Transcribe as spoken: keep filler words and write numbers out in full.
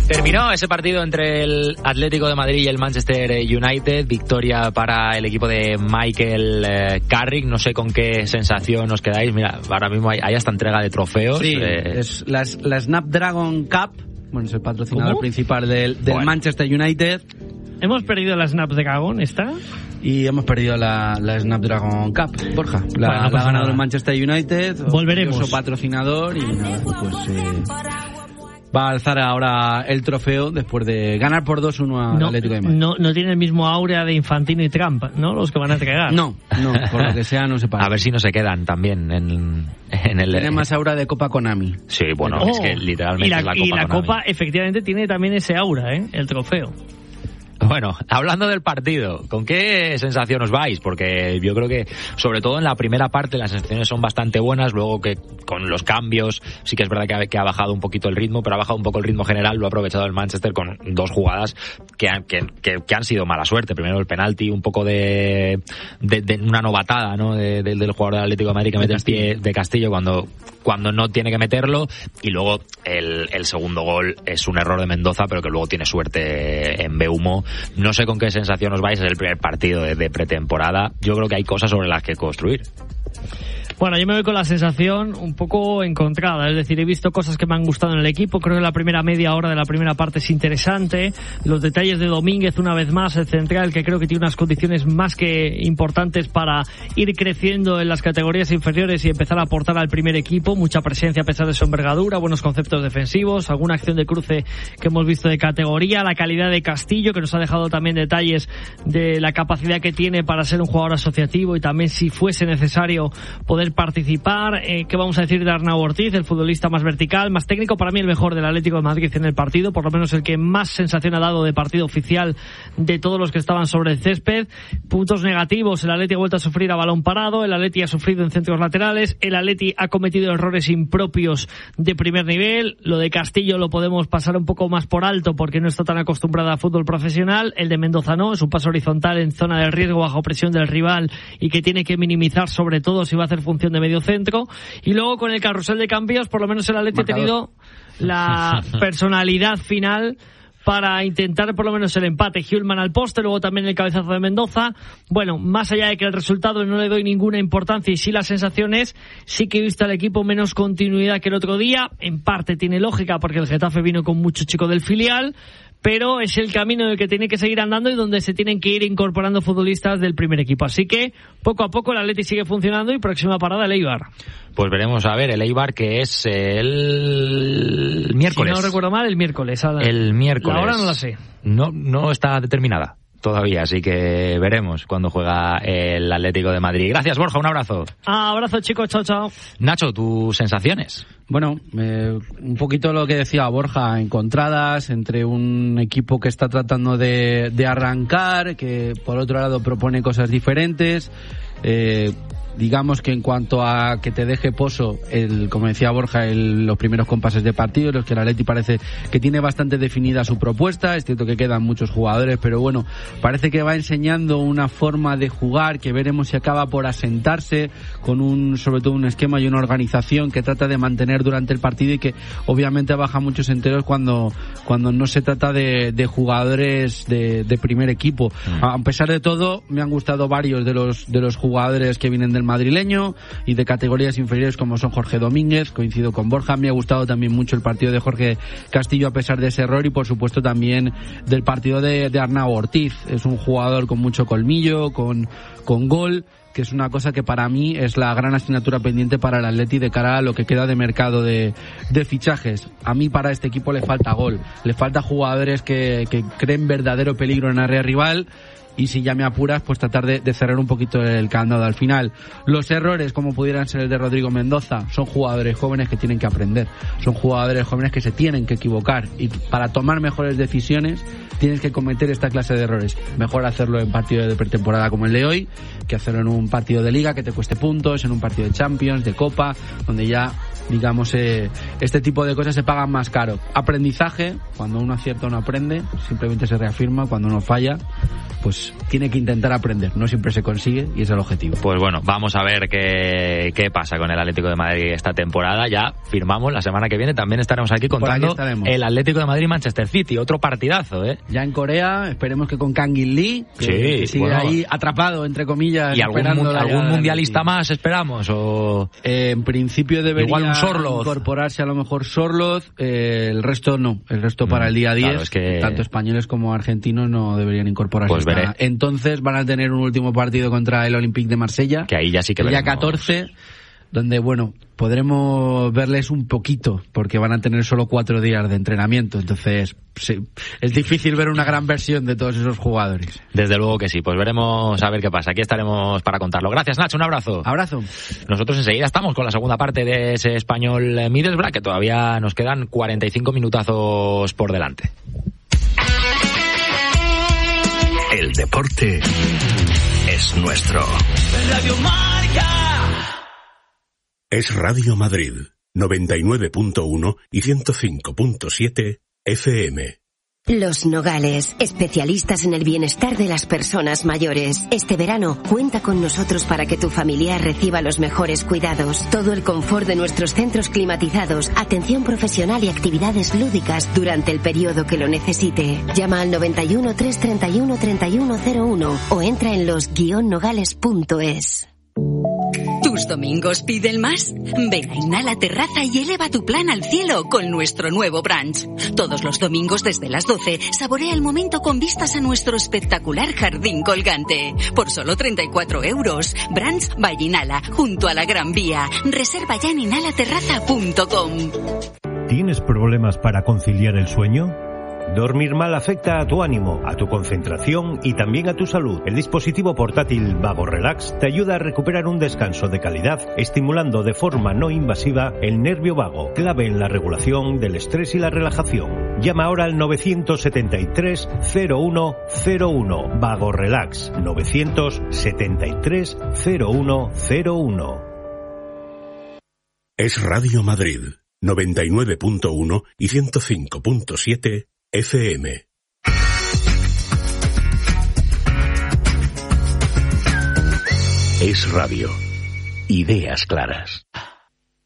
Terminó ese partido entre el Atlético de Madrid y el Manchester United. Victoria para el equipo de Michael eh, Carrick. No sé con qué sensación os quedáis. Mira, ahora mismo hay, hay hasta entrega de trofeos. Sí, eh... es la, la Snapdragon Cup. Bueno, es el patrocinador ¿Cómo? principal del, del Bueno. Manchester United. Hemos perdido la Snapdragon, ¿está? Y hemos perdido la, la Snapdragon Cup, Borja. La, Bueno, no la pasa ha ganado nada. el Manchester United. Volveremos. Su patrocinador y nada, pues eh, va a alzar ahora el trofeo después de ganar por dos uno al No, Atlético de Madrid. no, no tiene el mismo aura de Infantino y Trump, ¿no? Los que van a entregar. No, no, por lo que sea no se pasa. A ver si no se quedan también en, en el... Tiene más aura de Copa Konami. Sí, bueno, Oh, es que literalmente y la, es la Copa y la Konami. Copa efectivamente tiene también ese aura, ¿eh? El trofeo. Bueno, hablando del partido, ¿con qué sensación os vais? Porque yo creo que, sobre todo en la primera parte, las sensaciones son bastante buenas. Luego que con los cambios, sí que es verdad que ha, que ha bajado un poquito el ritmo, pero ha bajado un poco el ritmo general. Lo ha aprovechado el Manchester con dos jugadas que han, que, que, que han sido mala suerte. Primero el penalti, un poco de, de, de una novatada, ¿no? De, de, del jugador del Atlético de Madrid que mete el pie de Castillo cuando, cuando no tiene que meterlo. Y luego el, el segundo gol es un error de Mendoza, pero que luego tiene suerte en Beumo. No sé con qué sensación os vais, es el primer partido de, de pretemporada. Yo creo que hay cosas sobre las que construir. Bueno, yo me voy con la sensación un poco encontrada, es decir, he visto cosas que me han gustado en el equipo, creo que la primera media hora de la primera parte es interesante, los detalles de Domínguez una vez más, el central, que creo que tiene unas condiciones más que importantes para ir creciendo en las categorías inferiores y empezar a aportar al primer equipo, mucha presencia a pesar de su envergadura, buenos conceptos defensivos, alguna acción de cruce que hemos visto de categoría, la calidad de Castillo, que nos ha dejado también detalles de la capacidad que tiene para ser un jugador asociativo y también si fuese necesario poder participar. Eh, ¿Qué vamos a decir de Arnau Ortiz, el futbolista más vertical, más técnico? Para mí el mejor del Atlético de Madrid en el partido, por lo menos el que más sensación ha dado de partido oficial de todos los que estaban sobre el césped. Puntos negativos, el Atleti ha vuelto a sufrir a balón parado, el Atleti ha sufrido en centros laterales, el Atleti ha cometido errores impropios de primer nivel, lo de Castillo lo podemos pasar un poco más por alto porque no está tan acostumbrado a fútbol profesional, el de Mendoza no, es un paso horizontal en zona de riesgo bajo presión del rival y que tiene que minimizar sobre todo si va a hacer función de medio centro. Y luego con el carrusel de cambios, por lo menos el Atleti ha tenido la personalidad final para intentar por lo menos el empate. Hjulman al poste, luego también el cabezazo de Mendoza. Bueno, más allá de que el resultado no le doy ninguna importancia y sí la sensación es, sí que he visto al equipo menos continuidad que el otro día. En parte tiene lógica porque el Getafe vino con mucho chico del filial, pero es el camino en el que tiene que seguir andando y donde se tienen que ir incorporando futbolistas del primer equipo. Así que poco a poco el Atleti sigue funcionando y próxima parada el Eibar. Pues veremos a ver, el Eibar que es el miércoles. Si no recuerdo mal, el miércoles. El miércoles. La hora no la sé. No, no está determinada todavía, así que veremos cuando juega el Atlético de Madrid. Gracias, Borja, un abrazo. Ah, abrazo, chicos, chao, chao. Nacho, tus sensaciones. Bueno, eh, un poquito lo que decía Borja, encontradas entre un equipo que está tratando de, de arrancar, que por otro lado propone cosas diferentes. Eh, digamos que en cuanto a que te deje pozo, el, como decía Borja, el, los primeros compases de partido, los que el Atleti parece que tiene bastante definida su propuesta. Es cierto que quedan muchos jugadores, pero bueno, parece que va enseñando una forma de jugar que veremos si acaba por asentarse con un, sobre todo un esquema y una organización que trata de mantener durante el partido y que obviamente baja muchos enteros cuando, cuando no se trata de, de jugadores de, de primer equipo. Mm. A pesar de todo, me han gustado varios de los, de los jugadores que vienen del madrileño y de categorías inferiores como son Jorge Domínguez, coincido con Borja. Me ha gustado también mucho el partido de Jorge Castillo a pesar de ese error y por supuesto también del partido de, de Arnau Ortiz. Es un jugador con mucho colmillo, con, con gol, que es una cosa que para mí es la gran asignatura pendiente para el Atleti de cara a lo que queda de mercado de, de fichajes. A mí para este equipo le falta gol, le falta jugadores que, que creen verdadero peligro en área rival. Y si ya me apuras, pues tratar de, de cerrar un poquito el candado al final. Los errores, como pudieran ser el de Rodrigo Mendoza, son jugadores jóvenes que tienen que aprender. Son jugadores jóvenes que se tienen que equivocar. Y para tomar mejores decisiones, tienes que cometer esta clase de errores. Mejor hacerlo en partido de pretemporada como el de hoy, que hacerlo en un partido de liga que te cueste puntos, en un partido de Champions, de Copa, donde ya digamos, eh, este tipo de cosas se pagan más caro. Aprendizaje, cuando uno acierta uno aprende, simplemente se reafirma. Cuando uno falla, pues tiene que intentar aprender, no siempre se consigue y es el objetivo. Pues bueno, vamos a ver qué, qué pasa con el Atlético de Madrid esta temporada. Ya firmamos, la semana que viene también estaremos aquí contando aquí el Atlético de Madrid-Manchester City, otro partidazo, ¿eh? Ya en Corea, esperemos que con Kang In Lee, que, sí, que sigue bueno, ahí atrapado, entre comillas. ¿Y algún, algún mundialista más esperamos? O eh, en principio debería igual un Sorloth. Incorporarse a lo mejor Sorloth, eh, el resto no, el resto mm, para el día diez, claro, es que... tanto españoles como argentinos no deberían incorporarse. Pues veré. Entonces van a tener un último partido contra el Olympique de Marsella, que ahí ya sí que el día veremos. catorce, donde bueno, podremos verles un poquito, porque van a tener solo cuatro días de entrenamiento, entonces sí, es difícil ver una gran versión de todos esos jugadores. Desde luego que sí, pues veremos a ver qué pasa, aquí estaremos para contarlo. Gracias, Nacho, un abrazo. Abrazo. Nosotros enseguida estamos con la segunda parte de ese Español Middlesbrough, que todavía nos quedan cuarenta y cinco minutazos por delante. El deporte es nuestro. Radio Marca. Es Radio Madrid, noventa y nueve punto uno y ciento cinco punto siete F M. Los Nogales, especialistas en el bienestar de las personas mayores. Este verano, cuenta con nosotros para que tu familiar reciba los mejores cuidados. Todo el confort de nuestros centros climatizados, atención profesional y actividades lúdicas durante el periodo que lo necesite. Llama al noventa y uno, trescientos treinta y uno, treinta y uno cero uno o entra en los guion nogales punto es. ¿Tus domingos piden más? Ven a Inhala Terraza y eleva tu plan al cielo con nuestro nuevo brunch. Todos los domingos desde las doce, saborea el momento con vistas a nuestro espectacular jardín colgante. Por solo treinta y cuatro euros. Brunch by Inhala, junto a la Gran Vía. Reserva ya en inhala terraza punto com. ¿Tienes problemas para conciliar el sueño? Dormir mal afecta a tu ánimo, a tu concentración y también a tu salud. El dispositivo portátil Vago Relax te ayuda a recuperar un descanso de calidad, estimulando de forma no invasiva el nervio vago, clave en la regulación del estrés y la relajación. Llama ahora al novecientos setenta y tres, cero uno cero uno. Vago Relax, novecientos setenta y tres, cero uno cero uno. Es Radio Madrid, noventa y nueve punto uno y ciento cinco punto siete F M. Es Radio. Ideas claras.